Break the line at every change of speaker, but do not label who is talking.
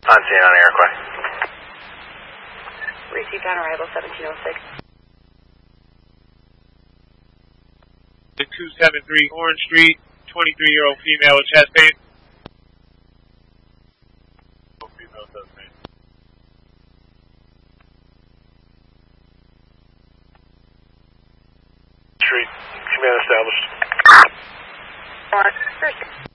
On scene on Iroquois.
Received on arrival 1706.
273 Orange Street, 23-year-old female with chest pain. Female chest pain.
Street, command established.
First.